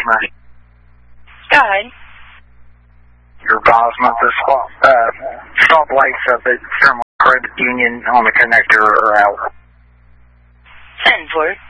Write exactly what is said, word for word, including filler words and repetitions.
me. Go ahead. Your Bosma, the stop, uh, stop lights up at Fairmont Credit Union on the connector are out. Send for it.